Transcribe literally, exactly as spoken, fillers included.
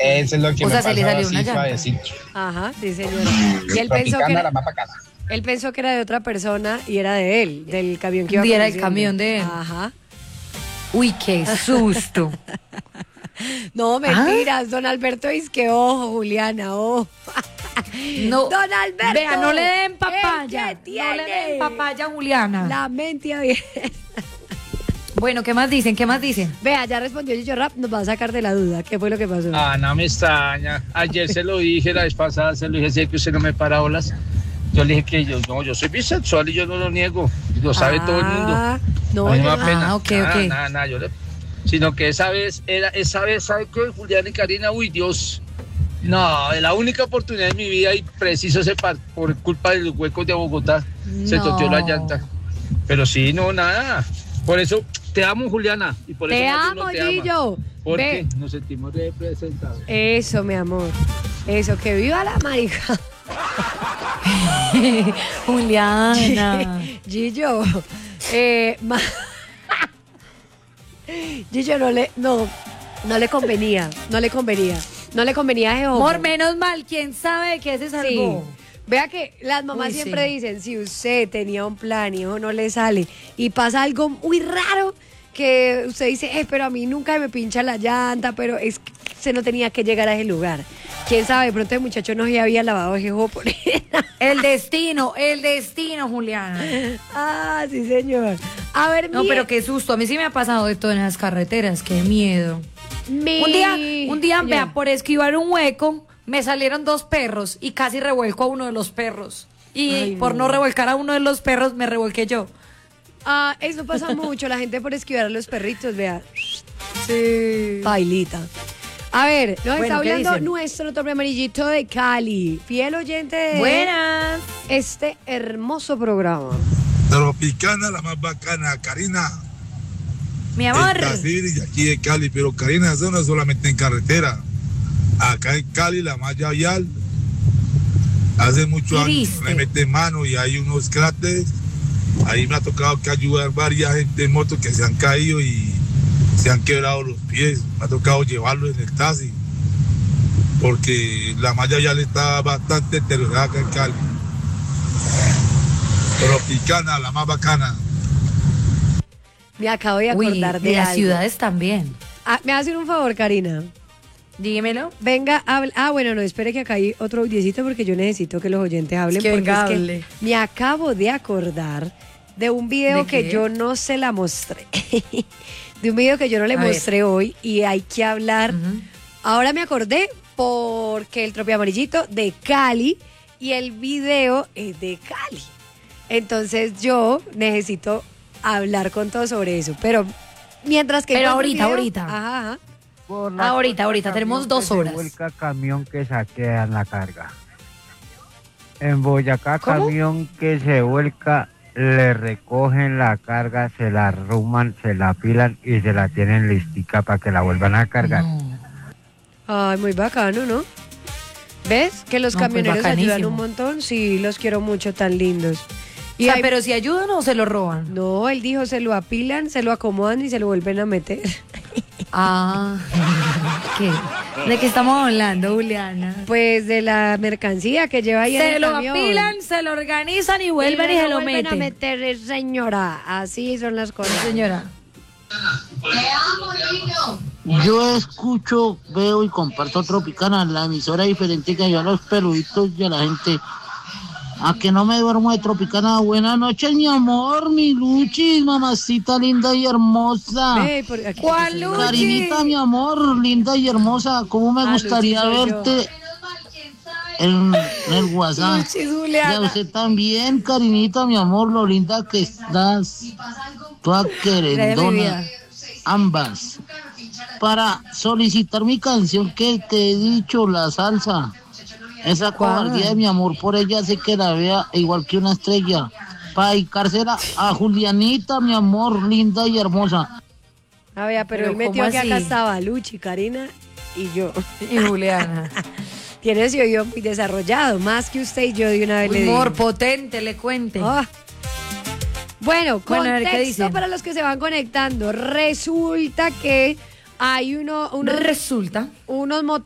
Eso es lo que O me sea, se le pasaba salió una así llanta. suavecito. Ajá, sí, señora. Y él pensó, que Tropicana, era, la más bacana. él pensó que era de otra persona y era de él, del camión que iba Y era el conduciendo. camión de él. Ajá. Uy, qué susto. No, mentiras, don Alberto dice que ojo, Juliana, ojo. No, Don Alberto. Vea, no le den ¿el papaya. qué tiene? No le den papaya a Juliana. La mente abierta. Bueno, ¿qué más dicen? ¿Qué más dicen? Vea, ya respondió Chicho Rap, nos va a sacar de la duda. ¿Qué fue lo que pasó? Ah, no me extraña. Ayer se lo dije, la vez pasada se lo dije, sé que usted no me para olas. Yo le dije que yo, no, yo soy bisexual y yo no lo niego. Lo sabe Ah, todo el mundo. No, A mí me yo da no- pena. Ah, ok, nada, ok. Nada, nada, yo le... Sino que esa vez, era, esa vez, ¿sabe qué? Julián y Karina, uy, Dios. No, es la única oportunidad de mi vida y preciso se par- por culpa de los huecos de Bogotá. Se No. toteó la llanta. Pero sí, no, nada. Por eso te amo, Juliana. Y por Te eso Mati amo, no te ama. Gillo. Porque Ve. nos sentimos representados. Eso, mi amor. Eso, que viva la marica. Juliana. Gillo. Eh, ma- Gillo no le, no, no le convenía, no le convenía, no le convenía a Jehová. Amor, menos mal, ¿quién sabe de qué se Sí. salvó? Vea que las mamás Uy, siempre sí. dicen, si usted tenía un plan y hijo no le sale y pasa algo muy raro que usted dice, eh, pero a mí nunca me pincha la llanta, pero es que se no tenía que llegar a ese lugar. Quién sabe, de pronto el muchacho no se había lavado ese juego por él. El destino, el destino, Juliana. Ah, sí, señor. A ver, No, mire, pero qué susto. A mí sí me ha pasado de todo en las carreteras. Qué miedo. mi- Un día, un día, Señor. vea, por esquivar un hueco, me salieron dos perros y casi revuelco a uno de los perros. Y Ay, por no. no. revolcar a uno de los perros, me revolqué yo. Ah, eso pasa mucho, la gente por esquivar a los perritos, vea. Sí. Bailita. A ver, nos Bueno, está ¿qué hablando dicen? nuestro tope amarillito de Cali, fiel oyente de Buenas. este hermoso programa. Tropicana, la más bacana, Karina. Mi amor. El Cacique de aquí de Cali, pero Karina, eso no es solamente en carretera. Acá en Cali, la malla vial, hace muchos ¿Qué años viste? le mete mano y hay unos cráteres. Ahí me ha tocado que ayudar varias gente en moto que se han caído y se han quebrado los pies. Me ha tocado llevarlos en el taxi porque la malla vial está bastante deteriorada acá en Cali. Tropicana, la más bacana. Me acabo de Uy, acordar de de las algo. ciudades también. Ah, me va a hacer un favor, Karina. Dímelo. Venga, hable. Ah, bueno, no, espere que acá hay otro audiecito porque yo necesito que los oyentes hablen. Que porque venga, es que hable. me acabo de acordar de un video ¿De que qué? yo no se la mostré. De un video que yo no le A ver. mostré hoy y hay que hablar. Ujú. Ahora me acordé porque el Tropi Amarillito de Cali y el video es de Cali. Entonces yo necesito hablar con todos sobre eso. Pero mientras que... Pero encuentro el ahorita, video- ahorita. Ajá, ajá. Por la Ahorita, cosa ahorita, camión tenemos que dos se horas. vuelca camión que saquean la carga. En Boyacá, ¿Cómo? camión que se vuelca, le recogen la carga, se la arruman, se la apilan y se la tienen listica para que la vuelvan a cargar. No. Ay, muy bacano, ¿no? ¿Ves? Que los No, pues camioneros ayudan bacanísimo. un montón. Sí, los quiero mucho, tan lindos. O sea, hay- pero si ayudan o se lo roban. No, él dijo, se lo apilan, se lo acomodan y se lo vuelven a meter. Ah, ¿qué? ¿De qué estamos hablando, Juliana? Pues de la mercancía que lleva ahí en Se el lo camión. apilan, se lo organizan y vuelven y, luego se lo vuelven meten. a meter, señora. Así son las cosas. Señora. Yo escucho, veo y comparto Tropicana, la emisora diferente que yo a los peluditos y a la gente. A que no me duermo de Tropicana. Buenas noches, mi amor, mi Luchi, mamacita linda y hermosa. Ve, por aquí- ¿Cuál Luchi? Karinita, mi amor, linda y hermosa. ¿Cómo me Ah, gustaría Luchi soy yo. verte en, en el WhatsApp? Luchi, Y a Juliana. usted también, Karinita, mi amor, lo linda que estás. Toda Gracias, mi querendona. vida. Ambas. Para solicitar mi canción que te he dicho, la salsa. Esa ¿Cuál? cobardía de mi amor por ella hace que la vea igual que una estrella. Para dedicársela a Julianita, mi amor, linda y hermosa. A ver, pero, Pero él metió ¿cómo que acá así? estaba Luchi, Karina y yo. Y Juliana. Tiene ese oído muy desarrollado, más que usted y yo de una vez le digo. Humor potente, le cuente. Ah. Bueno, Bueno, a ver, ¿qué contexto dicen? para los que se van conectando. Resulta que hay uno, unos, Resulta. unos